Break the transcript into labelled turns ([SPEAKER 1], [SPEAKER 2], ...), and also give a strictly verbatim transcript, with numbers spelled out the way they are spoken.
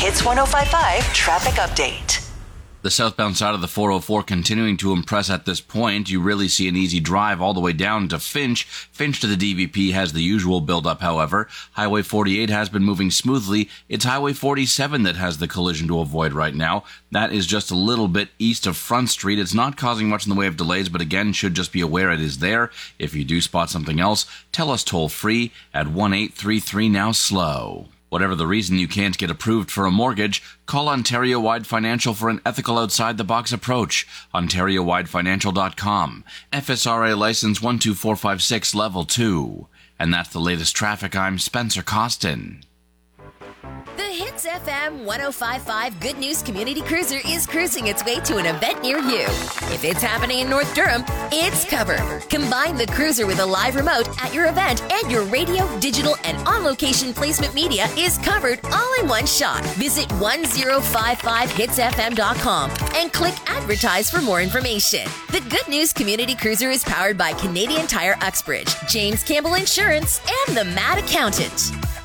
[SPEAKER 1] Hits one oh five point five traffic update.
[SPEAKER 2] The southbound side of the four oh four continuing to impress at this point. You really see an easy drive all the way down to Finch. Finch to the D V P has the usual buildup, however. Highway forty-eight has been moving smoothly. It's Highway forty-seven that has the collision to avoid right now. That is just a little bit east of Front Street. It's not causing much in the way of delays, but again, should just be aware it is there. If you do spot something else, tell us toll-free at one eight three three now slow. Whatever the reason you can't get approved for a mortgage, call Ontario Wide Financial for an ethical outside-the-box approach. Ontario Wide Financial dot com. F S R A license one two four five six level two. And that's the latest traffic. I'm Spencer Costin.
[SPEAKER 3] The Hits F M one oh five point five Good News Community Cruiser is cruising its way to an event near you. If it's happening in North Durham, it's covered. Combine the cruiser with a live remote at your event, and your radio, digital, and on-location placement media is covered all in one shot. Visit one oh five five hits f m dot com and click Advertise for more information. The Good News Community Cruiser is powered by Canadian Tire Uxbridge, James Campbell Insurance, and the Mad Accountant.